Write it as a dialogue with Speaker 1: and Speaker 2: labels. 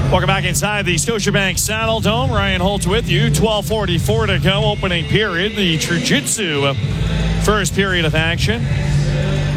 Speaker 1: Welcome back inside the Scotiabank Saddle Dome. Ryan Holtz with you. 12:44 to go. Opening period. The Jiu-Jitsu first period of action.